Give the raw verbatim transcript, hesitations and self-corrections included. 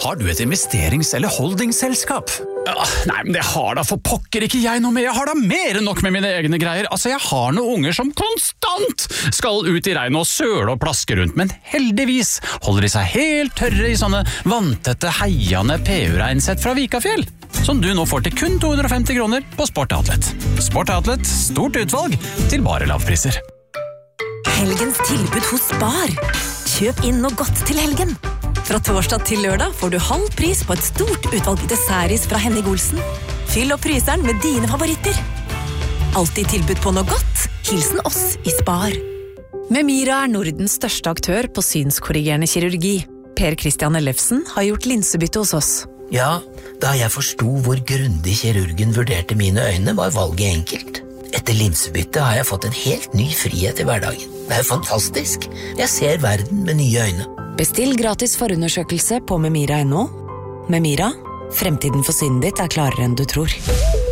Har du et investerings- eller holdingselskap? Ja, nei, men det har da for pokker ikke jeg noe med. Jeg har da mer enn nok med mine egne greier. Altså, jeg har noen unger som konstant skal ut i regnet og søle og plaske rundt, men heldigvis holder de seg helt tørre i sånne vanntette, heiende P U-regnsett fra Vikafjell, som du nå får til kun to hundre og femti kroner på Sport Outlet. Sport Outlet, stort utvalg til bare lavpriser. Helgens tilbud hos Spar. Kjøp inn noe godt til helgen. Fra torsdag til lørdag får du halv pris på et stort utvalg dessertis fra Henning Olsen. Fyll opp fryseren med dine favoritter. Alltid tilbud på noe godt. Hilsen oss i Spar. Memira er Nordens største aktør på synskorrigerende kirurgi. Per Christian Ellefsen har gjort linsebytte hos oss. Ja, da jeg forsto hvor grundig kirurgen vurderte mine øyne, var valget enkelt. Etter linsebytte har jeg fått en helt ny frihet i hverdagen. Det er jo fantastisk. Jeg ser verden med nye øyne. Bestill gratis forundersøkelse på memira punktum no. Memira, fremtiden for synet ditt er klarere enn du tror.